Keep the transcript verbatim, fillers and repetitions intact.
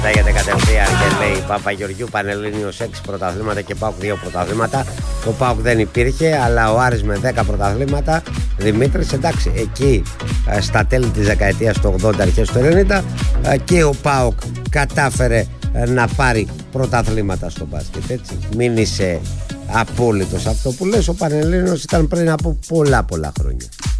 Λέγεται κατευθείαν και λέει Παπαγεωργιού Πανελλήνιος έξι πρωταθλήματα και ΠΑΟΚ δύο πρωταθλήματα. Ο ΠΑΟΚ δεν υπήρχε, αλλά ο Άρης με δέκα πρωταθλήματα. Δημήτρης, εντάξει, εκεί στα τέλη της δεκαετίας του ογδόντα, αρχές του ενενήντα, και ο ΠΑΟΚ κατάφερε να πάρει πρωταθλήματα στο μπάσκετ, έτσι. Μην είσαι απόλυτος αυτό που λες. Ο Πανελλήνιος ήταν πριν από πολλά πολλά χρόνια.